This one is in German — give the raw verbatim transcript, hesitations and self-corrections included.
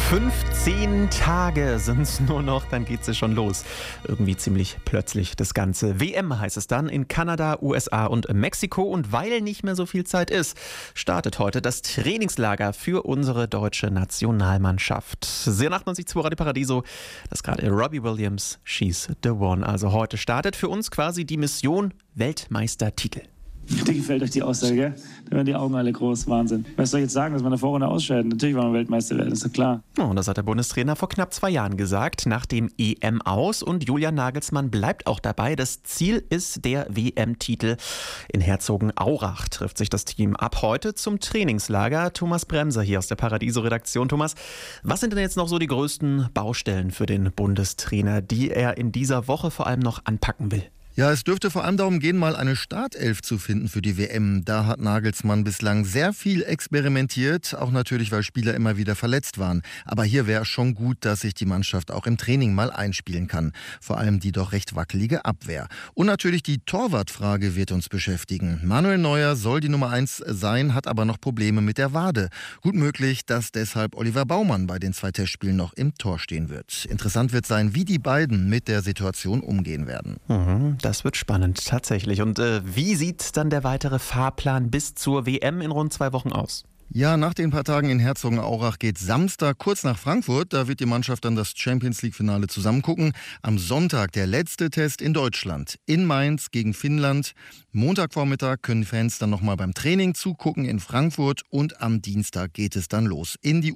fünfzehn Tage sind es nur noch, dann geht es schon los. Irgendwie ziemlich plötzlich das Ganze. W M heißt es dann in Kanada, U S A und Mexiko. Und weil nicht mehr so viel Zeit ist, startet heute das Trainingslager für unsere deutsche Nationalmannschaft. Sehr neunundachtzig Radio Paradiso, das gerade Robbie Williams, She's the One. Also heute startet für uns quasi die Mission Weltmeistertitel. Dir gefällt euch die Aussage, gell? Da werden die Augen alle groß. Wahnsinn. Was soll ich jetzt sagen, dass wir in der Vorrunde ausscheiden? Natürlich wollen wir Weltmeister werden, ist ja klar. Oh, und das hat der Bundestrainer vor knapp zwei Jahren gesagt, nach dem E M aus. Und Julian Nagelsmann bleibt auch dabei. Das Ziel ist der W M-Titel. In Herzogenaurach trifft sich das Team ab heute zum Trainingslager. Thomas Bremser hier aus der Paradiso-Redaktion. Thomas, was sind denn jetzt noch so die größten Baustellen für den Bundestrainer, die er in dieser Woche vor allem noch anpacken will? Ja, es dürfte vor allem darum gehen, mal eine Startelf zu finden für die W M. Da hat Nagelsmann bislang sehr viel experimentiert, auch natürlich, weil Spieler immer wieder verletzt waren. Aber hier wäre schon gut, dass sich die Mannschaft auch im Training mal einspielen kann. Vor allem die doch recht wackelige Abwehr. Und natürlich die Torwartfrage wird uns beschäftigen. Manuel Neuer soll die Nummer eins sein, hat aber noch Probleme mit der Wade. Gut möglich, dass deshalb Oliver Baumann bei den zwei Testspielen noch im Tor stehen wird. Interessant wird sein, wie die beiden mit der Situation umgehen werden. Mhm. Das wird spannend, tatsächlich. Und äh, wie sieht dann der weitere Fahrplan bis zur W M in rund zwei Wochen aus? Ja, nach den paar Tagen in Herzogenaurach geht Samstag kurz nach Frankfurt. Da wird die Mannschaft dann das Champions-League-Finale zusammengucken. Am Sonntag der letzte Test in Deutschland. In Mainz gegen Finnland. Montagvormittag können Fans dann nochmal beim Training zugucken in Frankfurt. Und am Dienstag geht es dann los in die